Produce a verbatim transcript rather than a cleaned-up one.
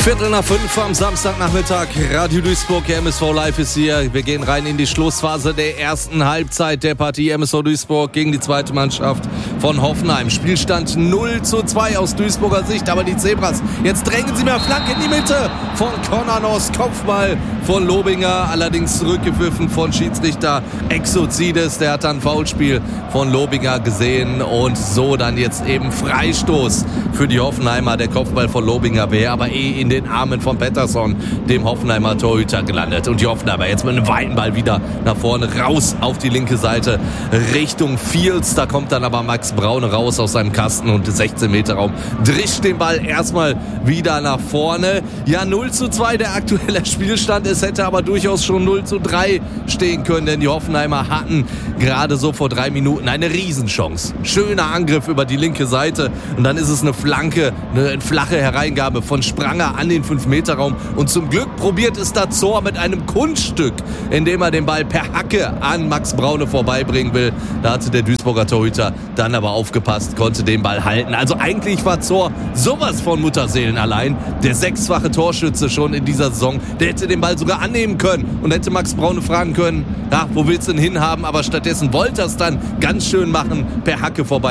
Viertel nach fünf am Samstagnachmittag, Radio Duisburg, M S V Live ist hier. Wir gehen rein in die Schlussphase der ersten Halbzeit der Partie M S V Duisburg gegen die zweite Mannschaft von Hoffenheim. Spielstand null zu zwei aus Duisburger Sicht, aber die Zebras, jetzt drängen sie mehr Flanke in die Mitte von Konanos, Kopfball von Lobinger, allerdings zurückgepfiffen von Schiedsrichter Exozides. Der hat dann Foulspiel von Lobinger gesehen und so dann jetzt eben Freistoß für die Hoffenheimer. Der Kopfball von Lobinger wäre aber eh in den Armen von Pettersson, dem Hoffenheimer Torhüter, gelandet. Und die Hoffenheimer jetzt mit einem weiten Ball wieder nach vorne, raus auf die linke Seite Richtung Fields. Da kommt dann aber Max Braune raus aus seinem Kasten und sechzehn Meter Raum drischt den Ball erstmal wieder nach vorne. Ja, null zu zwei der aktuelle Spielstand. Es hätte aber durchaus schon null zu drei stehen können, denn die Hoffenheimer hatten gerade so vor drei Minuten eine Riesenchance. Schöner Angriff über die linke Seite und dann ist es eine Flanke, eine flache Hereingabe von Spranger an den fünf Meter Raum und zum Glück probiert es da Zor mit einem Kunststück, indem er den Ball per Hacke an Max Braune vorbeibringen will. Da hatte der Duisburger Torhüter dann aber aufgepasst, konnte den Ball halten. Also eigentlich war Zor sowas von Mutterseelen allein. Der sechsfache Torschütze schon in dieser Saison, der hätte den Ball sogar annehmen können und hätte Max Braune fragen können, ja, wo willst du denn hinhaben? Aber stattdessen wollte er es dann ganz schön machen, per Hacke vorbei.